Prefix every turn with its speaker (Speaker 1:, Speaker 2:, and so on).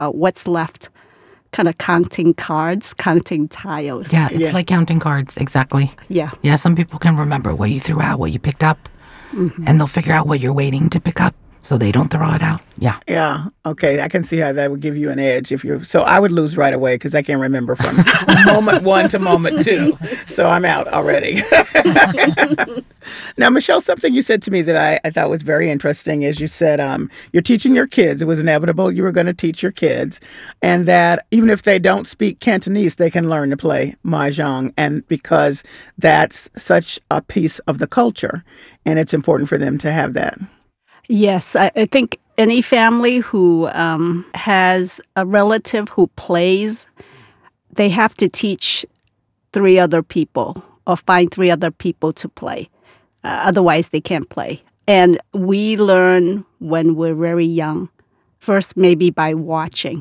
Speaker 1: what's left, kind of counting cards, counting tiles.
Speaker 2: Yeah, it's like counting cards, exactly.
Speaker 1: Yeah.
Speaker 2: Yeah, some people can remember what you threw out, what you picked up, and they'll figure out what you're waiting to pick up so they don't throw it out. Yeah.
Speaker 3: Yeah. Okay. I can see how that would give you an edge if you're. So I would lose right away because I can't remember from moment one to moment two. So I'm out already. Now, Michelle, something you said to me that I thought was very interesting is you said you're teaching your kids. It was inevitable you were going to teach your kids, and that even if they don't speak Cantonese, they can learn to play mahjong, and because that's such a piece of the culture, and it's important for them to have that.
Speaker 1: Yes, I think any family who has a relative who plays, they have to teach 3 other people or find 3 other people to play. Otherwise, they can't play. And we learn when we're very young. First, maybe by watching.